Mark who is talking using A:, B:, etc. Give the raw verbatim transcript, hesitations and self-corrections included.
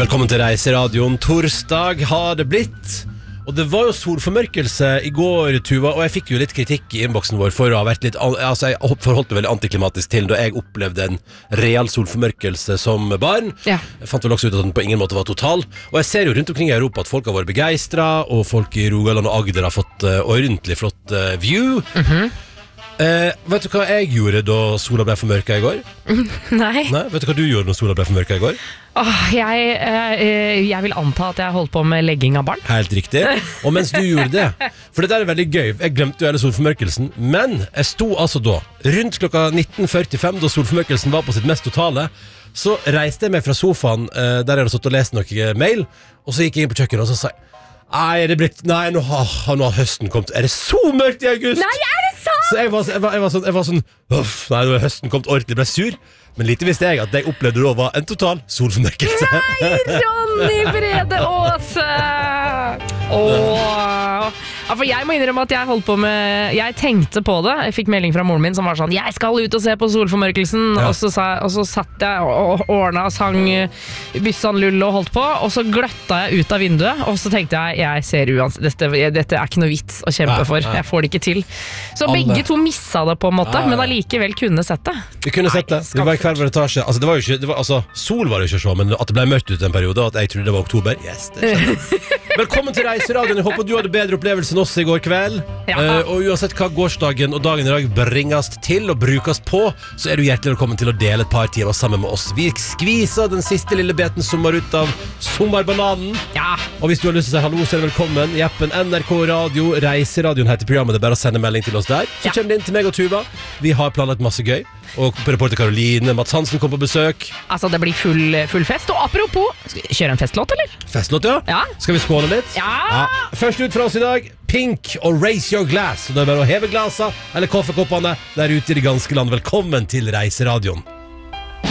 A: Velkommen til Reiseradioen. Torsdag har det blitt. Og det var jo solformørkelse i går, Tuva. Og jeg fikk jo litt kritikk i innboksen vår for å ha vært litt Altså, jeg forholdt meg veldig antiklimatisk til da jeg opplevde en real solformørkelse som barn. Ja. Jeg fant vel også ut at den på ingen måte var total. Og jeg ser jo rundt omkring i Europa at folk har vært begeistret, og folk i Rogaland og Agder har fått uh, ordentlig flott uh, view. Mhm. Eh, vet du hva jeg gjorde da sola ble for mørka i går?
B: Nei.
A: Nei. Vet du hva du gjorde når sola ble for mørka i går?
B: Åh, jeg, eh, jeg vil anta at jeg holdt på med legging av barn.
A: Helt riktig. Og mens du gjorde det, for det der er veldig gøy, jeg glemte jo hele solformørkelsen, men jeg sto altså da rundt klokka nitten førtifem, da solformørkelsen var på sitt mest totale. Så reiste jeg meg fra sofaen eh, der jeg hadde stått og lest noe mail, og så gikk jeg inn på kjøkkenet og så sa jeg, Nei, er det blitt, nei nå, har, nå har høsten kommet. Er det så mørkt i august?
B: Nei, er det sant?
A: Så jeg var, jeg var, jeg var sånn, jeg var sånn Uff, nei, nå har høsten kommet ordentlig, ble sur. Men lite visste jeg at det jeg opplevde da var en total solformørkelse.
B: Nei, Ronny Brede Aase! Åh. Ja, for jeg må innrømme at jeg holdt på med Jeg tenkte på det. Jeg fikk melding fra moren min som var sånn Jeg skal ut og se på solformørkelsen. Ja. Og, så sa, og så satt jeg og ordna og sang Byssan Lull og holdt på. Og så gløtta jeg ut av vinduet. Og så tenkte jeg Jeg ser uansett dette, dette er ikke noe vits å kjempe ja, for. Jeg får det ikke til. Så Alle. begge to missa det på en måte, ja, ja. men allikevel kunne sett det.
A: Vi kunne sett det. Det var i hver vår etasje. Altså, det var jo ikke, det var, altså, sol var det ikke så, men at det ble mørkt ut en periode, og at jeg trodde det var oktober. Yes, det Velkommen til Reiseradioen. Jeg håper du hadde bedre opplevelse enn oss i går kveld. Ja. Uh, og uansett hva gårsdagen og dagen i dag bringes til og brukes på, så er du hjertelig velkommen til å dele et par timer sammen med oss. Vi skviser den siste lille beten sommer ut av sommarbananen. Ja. Og hvis du har lyst til å si hallo, så er du velkommen. I appen N R K Radio. Reiseradioen heter programmet. Det er bare å sende melding til oss der. Så ja. kommer det inn til meg og Tuva. Vi har planlagt masse gøy. Og reporter Karoline, Mats Hansen kom på besøk.
B: Altså, det blir full, full fest. Og apropos, skal vi kjøre en festlåt, eller?
A: Festlåt, ja. ja. Skal vi skåle litt?
B: Ja.
A: ja. Først ut fra oss i dag, Pink og Raise Your Glass. Så det er bare å heve glasa eller kaffekoppene der ute i det ganske land. Velkommen til Reiseradioen.